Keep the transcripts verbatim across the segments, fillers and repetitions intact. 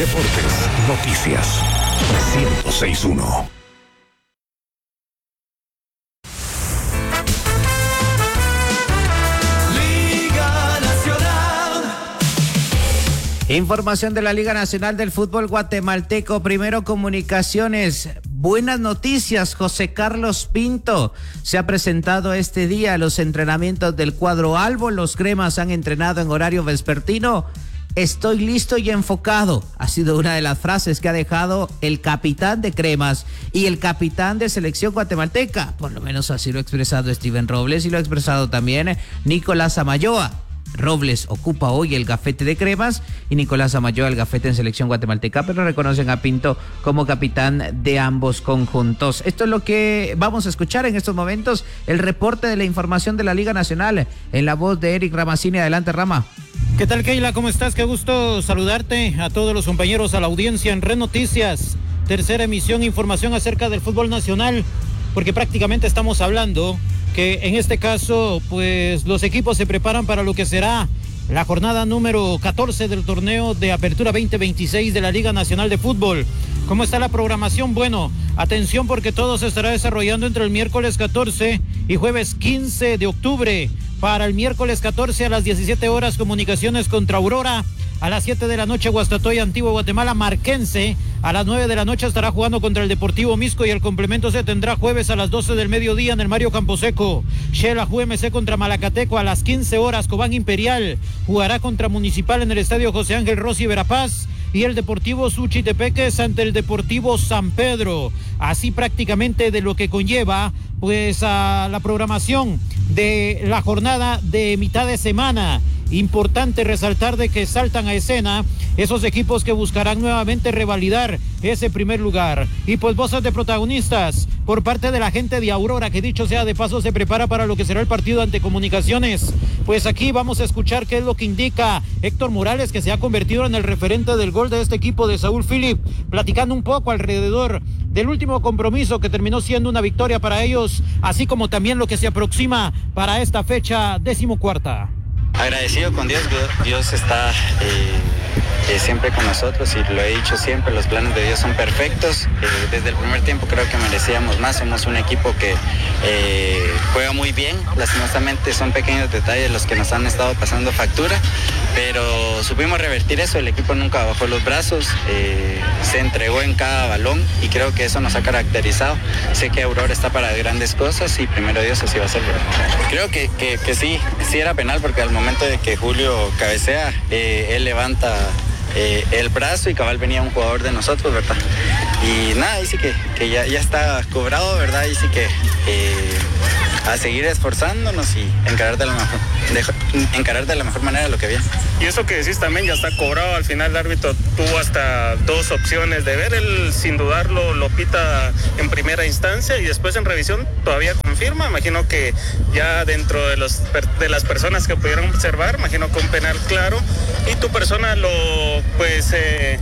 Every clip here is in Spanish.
Deportes, noticias, ciento seis punto uno. Información de la Liga Nacional del Fútbol Guatemalteco. Primero, Comunicaciones. Buenas noticias. José Carlos Pinto se ha presentado este día a los entrenamientos del cuadro albo. Los cremas han entrenado en horario vespertino. Estoy listo y enfocado. Ha sido una de las frases que ha dejado el capitán de cremas y el capitán de selección guatemalteca. Por lo menos así lo ha expresado Steven Robles y lo ha expresado también Nicolás Amayoa. Robles ocupa hoy el gafete de cremas y Nicolás Amayoa el gafete en selección guatemalteca, pero reconocen a Pinto como capitán de ambos conjuntos. Esto es lo que vamos a escuchar en estos momentos, el reporte de la información de la Liga Nacional en la voz de Eric Ramazzini. Adelante, Rama. ¿Qué tal, Keila? ¿Cómo estás? Qué gusto saludarte a todos los compañeros, a la audiencia en Red Noticias. Tercera emisión, información acerca del fútbol nacional, porque prácticamente estamos hablando que en este caso, pues los equipos se preparan para lo que será la jornada número catorce del torneo de apertura veinte veintiséis de la Liga Nacional de Fútbol. ¿Cómo está la programación? Bueno, atención porque todo se estará desarrollando entre el miércoles catorce y jueves quince de octubre. Para el miércoles catorce a las diecisiete horas, Comunicaciones contra Aurora. A las siete de la noche, Guastatoya, Antigua Guatemala. Marquense a las nueve de la noche estará jugando contra el Deportivo Misco y el complemento se tendrá jueves a las doce del mediodía en el Mario Camposeco. Shela U M C contra Malacateco a las quince horas. Cobán Imperial jugará contra Municipal en el Estadio José Ángel Rossi Verapaz. Y el Deportivo Suchitepeques ante el Deportivo San Pedro. Así prácticamente de lo que conlleva pues a la programación de la jornada de mitad de semana. Importante resaltar de que saltan a escena esos equipos que buscarán nuevamente revalidar ese primer lugar. Y pues voces de protagonistas por parte de la gente de Aurora, que dicho sea de paso se prepara para lo que será el partido ante Comunicaciones. Pues aquí vamos a escuchar qué es lo que indica Héctor Morales, que se ha convertido en el referente del gol de este equipo de Saúl Philip, platicando un poco alrededor del último compromiso que terminó siendo una victoria para ellos, así como también lo que se aproxima para esta fecha decimocuarta. Agradecido con Dios, Dios está eh, eh, siempre con nosotros y lo he dicho siempre, los planes de Dios son perfectos. Eh, desde el primer tiempo creo que merecíamos más, somos un equipo que eh, juega muy bien, lastimosamente son pequeños detalles los que nos han estado pasando factura, pero supimos revertir eso, el equipo nunca bajó los brazos, eh, se entregó en cada balón y creo que eso nos ha caracterizado. Sé que Aurora está para grandes cosas y primero Dios así va a ser. Creo que, que, que sí, sí era penal porque al momento momento de que Julio cabecea, eh, él levanta eh, el brazo y cabal venía un jugador de nosotros, ¿verdad? Y nada, ahí sí que, que ya, ya está cobrado, ¿verdad? Ahí sí que eh, a seguir esforzándonos y encarar de la mejor, de, encarar de la mejor manera lo que viene. Y eso que decís también ya está cobrado, al final el árbitro tuvo hasta dos opciones de ver, él sin dudarlo lo pita en primera instancia y después en revisión todavía confirma, imagino que ya dentro de, los, de las personas que pudieron observar, imagino que un penal claro y tu persona lo pues eh,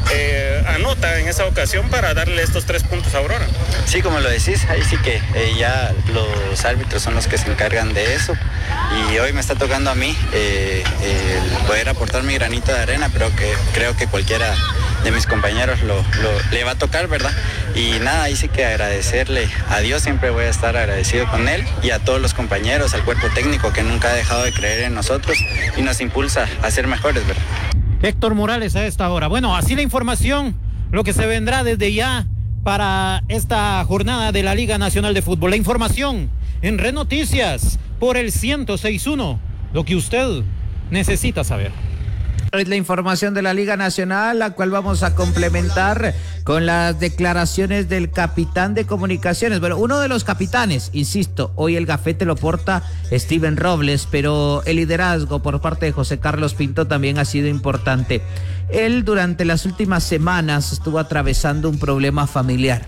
eh, anota en esa ocasión para darle estos tres puntos a Aurora. Sí, como lo decís, ahí sí que eh, ya los árbitros son los que se encargan de eso y hoy me está tocando a mí eh, eh, poder aportar mi granito de arena, pero que creo que cualquiera de mis compañeros lo, lo, le va a tocar, ¿verdad? Y nada, ahí sí que agradecerle a Dios, siempre voy a estar agradecido con él y a todos los compañeros, al cuerpo técnico que nunca ha dejado de creer en nosotros y nos impulsa a ser mejores, ¿verdad? Héctor Morales a esta hora. Bueno, así la información, lo que se vendrá desde ya para esta jornada de la Liga Nacional de Fútbol. La información en Red Noticias por el ciento seis punto uno, lo que usted necesita saber. Es la información de la Liga Nacional, la cual vamos a complementar con las declaraciones del capitán de Comunicaciones. Bueno, uno de los capitanes, insisto, hoy el gafete lo porta Steven Robles, pero el liderazgo por parte de José Carlos Pinto también ha sido importante. Él durante las últimas semanas estuvo atravesando un problema familiar.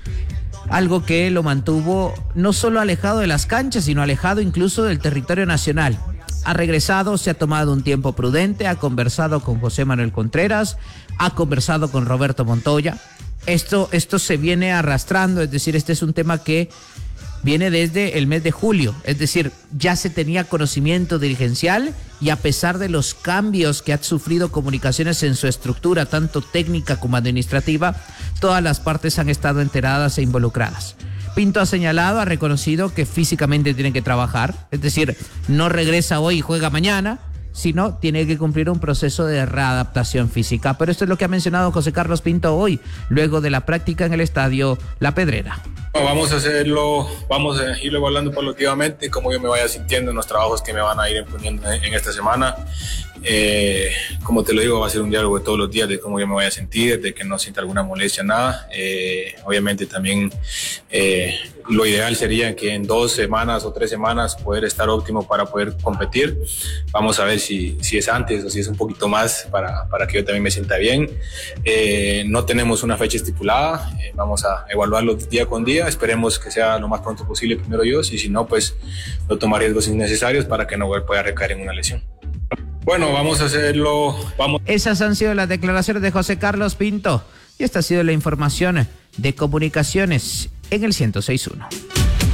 Algo que lo mantuvo no solo alejado de las canchas, sino alejado incluso del territorio nacional. Ha regresado, se ha tomado un tiempo prudente, ha conversado con José Manuel Contreras, ha conversado con Roberto Montoya. Esto, esto se viene arrastrando, es decir, este es un tema que viene desde el mes de julio, es decir, ya se tenía conocimiento dirigencial y a pesar de los cambios que ha sufrido Comunicaciones en su estructura, tanto técnica como administrativa, todas las partes han estado enteradas e involucradas. Pinto ha señalado, ha reconocido que físicamente tiene que trabajar, es decir, no regresa hoy y juega mañana, sino tiene que cumplir un proceso de readaptación física. Pero esto es lo que ha mencionado José Carlos Pinto hoy, luego de la práctica en el estadio La Pedrera. Vamos a hacerlo, vamos a irlo evaluando paulativamente, cómo yo me vaya sintiendo en los trabajos que me van a ir imponiendo en esta semana. Eh, como te lo digo, va a ser un diálogo de todos los días de cómo yo me vaya a sentir, de que no sienta alguna molestia, nada. Eh, obviamente también eh, lo ideal sería que en dos semanas o tres semanas poder estar óptimo para poder competir. Vamos a ver si, si es antes o si es un poquito más para, para que yo también me sienta bien. Eh, no tenemos una fecha estipulada, eh, vamos a evaluarlo día con día. Esperemos que sea lo más pronto posible, primero Dios, y si no, pues no tomar riesgos innecesarios para que no pueda recaer en una lesión. Bueno, vamos a hacerlo. Vamos. Esas han sido las declaraciones de José Carlos Pinto y esta ha sido la información de Comunicaciones en el ciento seis punto uno.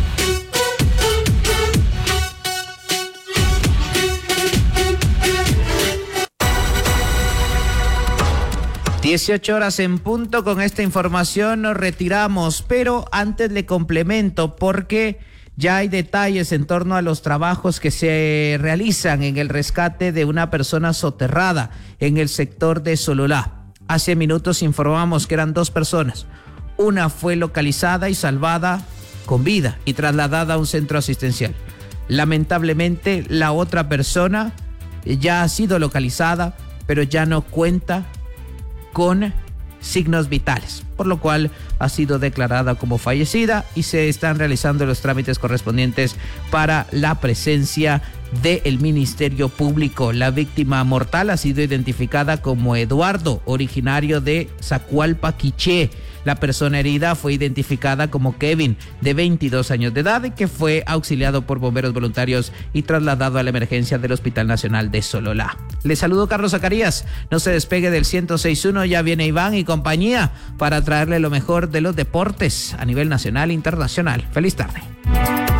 dieciocho horas en punto. Con esta información nos retiramos, pero antes le complemento porque ya hay detalles en torno a los trabajos que se realizan en el rescate de una persona soterrada en el sector de Sololá. Hace minutos informamos que eran dos personas. Una fue localizada y salvada con vida y trasladada a un centro asistencial. Lamentablemente, la otra persona ya ha sido localizada, pero ya no cuenta con signos vitales, por lo cual ha sido declarada como fallecida y se están realizando los trámites correspondientes para la presencia del Ministerio Público. La víctima mortal ha sido identificada como Eduardo, originario de Zacualpa, Quiché. La persona herida fue identificada como Kevin, de veintidós años de edad, que fue auxiliado por bomberos voluntarios y trasladado a la emergencia del Hospital Nacional de Sololá. Le saludo Carlos Zacarías. No se despegue del ciento seis punto uno, ya viene Iván y compañía para traerle lo mejor de los deportes a nivel nacional e internacional. Feliz tarde.